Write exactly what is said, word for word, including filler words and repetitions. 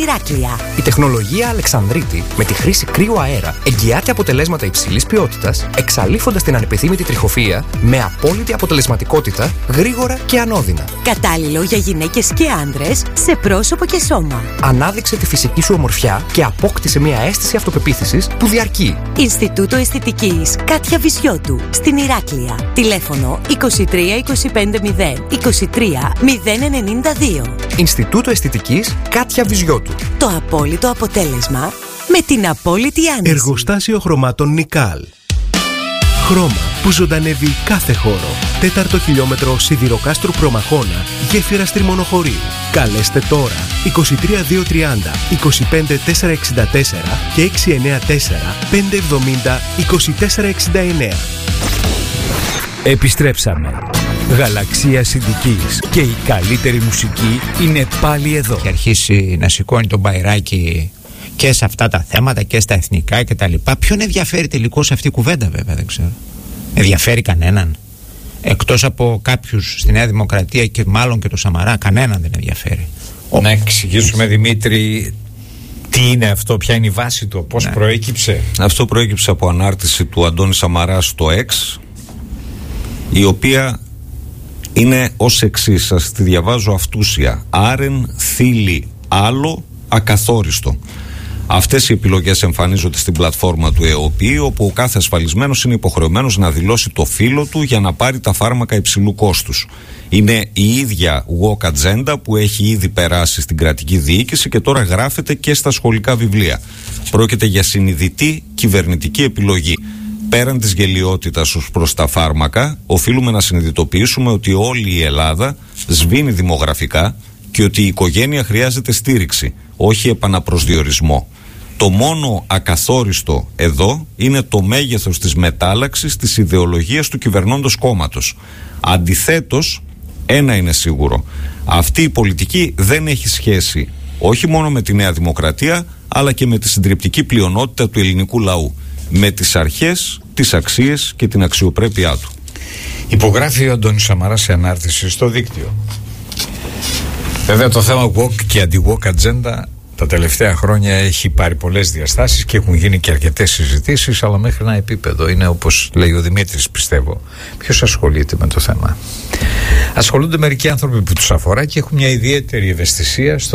Ηράκλεια. Η τεχνολογία Αλεξανδρίτη με τη χρήση κρύου αέρα εγγυάται αποτελέσματα υψηλής ποιότητας, εξαλείφοντας την ανεπιθύμητη τριχοφυΐα με απόλυτη αποτελεσματικότητα, γρήγορα και ανώδυνα. Κατάλληλο για γυναίκες και άντρες σε πρόσωπο και σώμα. Ανάδειξε τη φυσική σου ομορφιά και απόκτησε μια αίσθηση αυτοπεποίθησης που διαρκεί. Ινστιτούτο Αισθητικής Κάτια Βυζιώτου στην Ηράκλεια. Τηλέφωνο είκοσι τρία είκοσι πέντε μηδέν είκοσι τρία μηδέν ενενήντα δύο. Ινστιτούτο Αισθητικής Κάτια Βυζιώτου. Το απόλυτο αποτέλεσμα με την απόλυτη άνεση. Εργοστάσιο χρωμάτων Νικάλ. Χρώμα που ζωντανεύει κάθε χώρο. Τέταρτο χιλιόμετρο Σιδηροκάστρου Προμαχώνα, γέφυρα Τριμονοχωρίου. Καλέστε τώρα είκοσι τρία δύο τριάντα είκοσι πέντε τετρακόσια εξήντα τέσσερα και έξι εννιά τέσσερα πέντε εβδομήντα είκοσι τέσσερα εξήντα εννέα. Επιστρέψαμε. Γαλαξία Συντικής και η καλύτερη μουσική είναι πάλι εδώ. Και αρχίσει να σηκώνει τον μπαϊράκι και σε αυτά τα θέματα και στα εθνικά και τα λοιπά. Ποιον ενδιαφέρει τελικώς αυτή η κουβέντα, βέβαια, δεν ξέρω. Ενδιαφέρει κανέναν? Εκτός από κάποιους στη Νέα Δημοκρατία και μάλλον και το Σαμαρά, κανέναν δεν ενδιαφέρει. Να εξηγήσουμε, Δημήτρη, τι είναι αυτό, ποια είναι η βάση του, πώς ναι. προέκυψε? Αυτό προέκυψε από ανάρτηση του Αντώνη Σαμαρά στο X, η οποία είναι ως εξής, σας τη διαβάζω αυτούσια. Άρεν θύλι άλλο ακαθόριστο. Αυτές οι επιλογές εμφανίζονται στην πλατφόρμα του ΕΟΠΗ, όπου ο κάθε ασφαλισμένος είναι υποχρεωμένος να δηλώσει το φύλο του για να πάρει τα φάρμακα υψηλού κόστους. Είναι η ίδια walk agenda που έχει ήδη περάσει στην κρατική διοίκηση και τώρα γράφεται και στα σχολικά βιβλία. Πρόκειται για συνειδητή κυβερνητική επιλογή. Πέραν της γελοιότητας ως προς τα φάρμακα, οφείλουμε να συνειδητοποιήσουμε ότι όλη η Ελλάδα σβήνει δημογραφικά και ότι η οικογένεια χρειάζεται στήριξη, όχι επαναπροσδιορισμό. Το μόνο ακαθόριστο εδώ είναι το μέγεθος της μετάλλαξης της ιδεολογίας του κυβερνώντος κόμματος. Αντιθέτως, ένα είναι σίγουρο. Αυτή η πολιτική δεν έχει σχέση όχι μόνο με τη Νέα Δημοκρατία, αλλά και με τη συντριπτική πλειονότητα του ελληνικού λαού. Με τις αρχές, τις αξίες και την αξιοπρέπειά του. Υπογράφει ο Αντώνης Σαμαράς σε ανάρτηση στο δίκτυο. Βέβαια το θέμα walk και αντι-walk agenda τα τελευταία χρόνια έχει πάρει πολλές διαστάσεις και έχουν γίνει και αρκετές συζητήσεις, αλλά μέχρι ένα επίπεδο. Είναι όπως λέει ο Δημήτρης, πιστεύω. Ποιος ασχολείται με το θέμα? Ασχολούνται μερικοί άνθρωποι που τους αφορά και έχουν μια ιδιαίτερη ευαισθησία στο